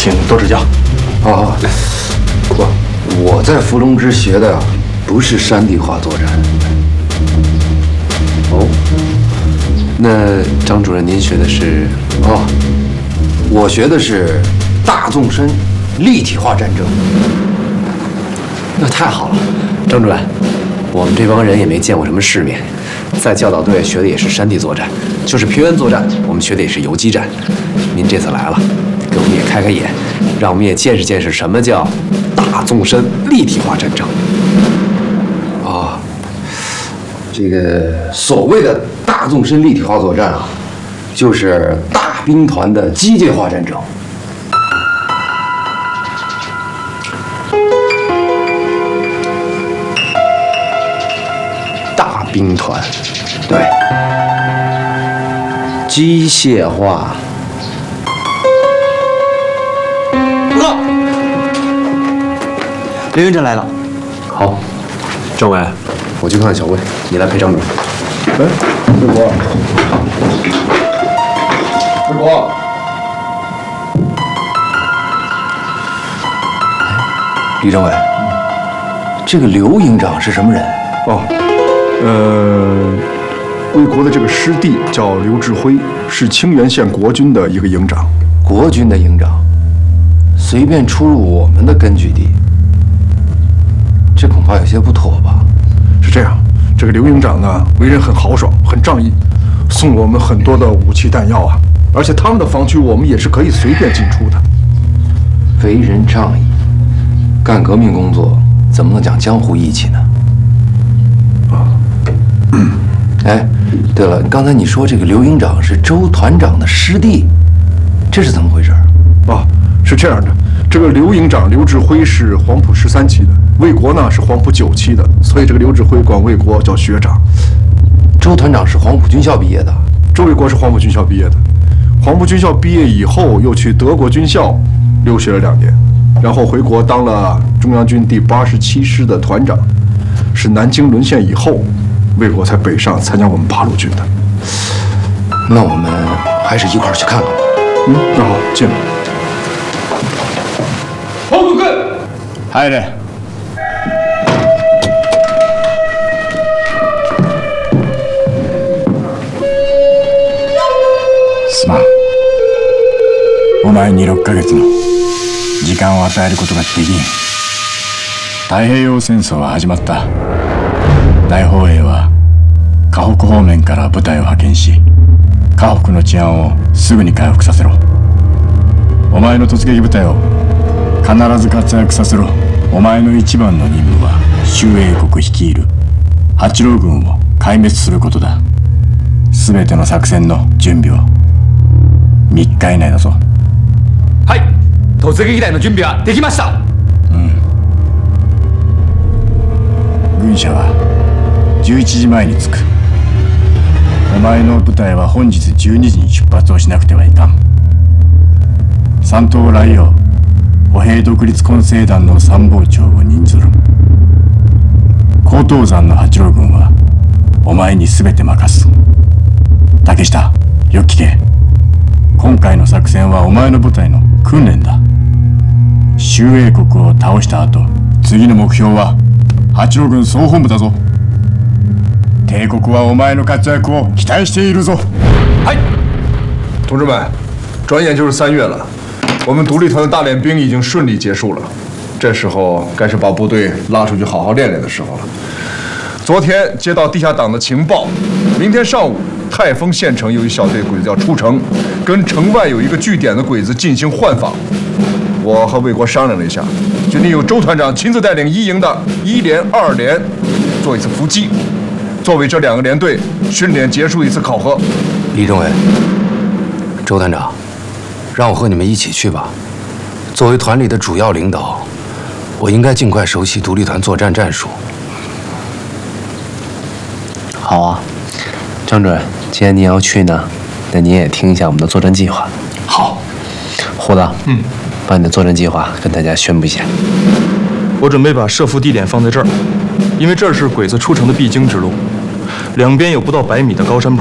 请多指教。 啊，我在伏龙芝学的不是山地化作战。 哦，那张主任您学的是？ 哦，我学的是大纵深立体化战争。 那太好了，张主任，我们这帮人也没见过什么世面，在教导队学的也是山地作战，就是平原作战，我们学的也是游击战。您这次来了，给我们也开开眼，让我们也见识见识什么叫大纵深立体化战争。 啊，这个所谓的大纵深立体化作战啊，就是大兵团的机械化战争。 大兵团， 对，机械化。 报告，刘营长来了。 好，政委，我去看看小魏，你来陪张主任。 哎，魏国，魏国，李政委，这个刘营长是什么人？ 哦，魏国的这个师弟叫刘志辉，是清源县国军的一个营长。 国军的营长，随便出入我们的根据地，这恐怕有些不妥吧？ 是这样，这个刘营长呢，为人很豪爽，很仗义，送我们很多的武器弹药啊，而且他们的防区我们也是可以随便进出的。 为人仗义，干革命工作怎么能讲江湖义气呢？哎，对了，刚才你说这个刘营长是周团长的师弟，这是怎么回事？ 啊，是这样的，这个刘营长刘志辉是黄埔13期的，魏国呢是黄埔9期的，所以这个刘志辉管魏国叫学长。 周团长是黄埔军校毕业的， 周卫国是黄埔军校毕业的，黄埔军校毕业以后又去德国军校留学了2年，然后回国当了中央军第87师的团长，是南京沦陷以后，魏国才北上参加我们八路军的。 那我们还是一块儿去看看吧。 那好，进来。 黄埔quân， 入れ。すまん。お前に6ヶ月の時間を与えることができん。太平洋戦争は始まった。大本営は河北方面から部隊を派遣し、河北の治安をすぐに回復させろ。お前の突撃部隊を必ず活躍させろ。お前の一番の任務は周英国率いる八郎軍を壊滅することだ。すべての作戦の準備を3日以内だぞ。 はい、突撃隊の準備はできました。 軍車は11時前に着く。お前の部隊は本日12時に出発をしなくてはいかん。三島来陽歩兵独立混成団の参謀長を任ずる。高東山の八郎軍はお前に全て任す。竹下、よく聞け。今回の作戦はお前の部隊の訓練だ。周英国を倒した後、次の目標は八郎軍総本部だぞ。帝国はお前の活躍を期待しているぞ。 嗨，同志们，转眼就是3月了，我们独立团的大练兵已经顺利结束了，这时候该是把部队拉出去好好练练的时候了。昨天接到地下党的情报，明天上午泰丰县城有一小队鬼子要出城，跟城外有一个据点的鬼子进行换防。我和魏国商量了一下，决定由周团长亲自带领1营的1连、2连做一次伏击，作为这2个连队训练结束一次考核。 李政委，周团长，让我和你们一起去吧。作为团里的主要领导，我应该尽快熟悉独立团作战战术。 好啊，张主任，既然您要去呢，那您也听一下我们的作战计划。 好， 胡子，把你的作战计划跟大家宣布一下。 我准备把设伏地点放在这儿，因为这儿是鬼子出城的必经之路，两边有不到100米的高山坡。